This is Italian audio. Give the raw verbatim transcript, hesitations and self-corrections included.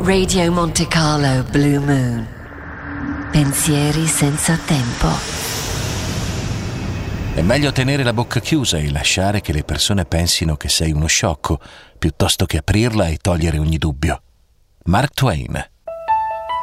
Radio Monte Carlo Blue Moon. Pensieri senza tempo. È meglio tenere la bocca chiusa e lasciare che le persone pensino che sei uno sciocco, piuttosto che aprirla e togliere ogni dubbio. Mark Twain.